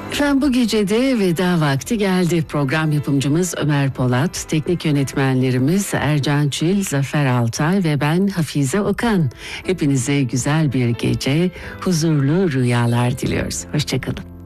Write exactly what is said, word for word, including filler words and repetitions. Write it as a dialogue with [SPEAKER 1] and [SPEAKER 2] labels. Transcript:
[SPEAKER 1] Efendim bu gece de veda vakti geldi. Program yapımcımız Ömer Polat, teknik yönetmenlerimiz Ercan Çil, Zafer Altay ve ben Hafize Okan. Hepinize güzel bir gece, huzurlu rüyalar diliyoruz. Hoşçakalın.